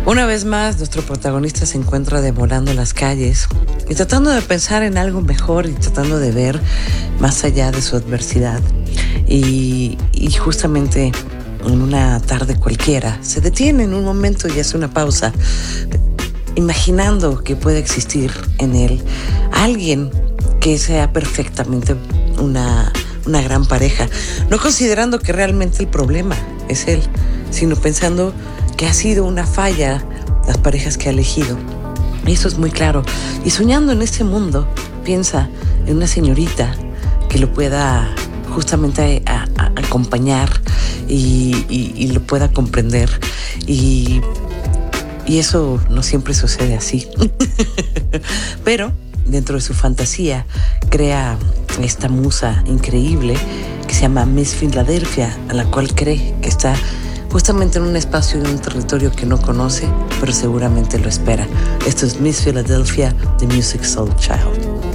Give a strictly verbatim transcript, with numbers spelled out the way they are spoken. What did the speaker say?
Una vez más, nuestro protagonista se encuentra deambulando las calles y tratando de pensar en algo mejor y tratando de ver más allá de su adversidad. Y, y justamente en una tarde cualquiera se detiene en un momento y hace una pausa, imaginando que puede existir en él alguien que sea perfectamente una, una gran pareja, no considerando que realmente el problema es él, sino pensando que ha sido una falla las parejas que ha elegido. Y eso es muy claro. Y soñando en este mundo, piensa en una señorita que lo pueda justamente a, a, acompañar y, y, y lo pueda comprender. Y, y eso no siempre sucede así. Pero dentro de su fantasía crea esta musa increíble que se llama Miss Philadelphia, a la cual cree que está justamente en un espacio y un territorio que no conoce, pero seguramente lo espera. Esto es Miss Philadelphia, The Musiq Soulchild.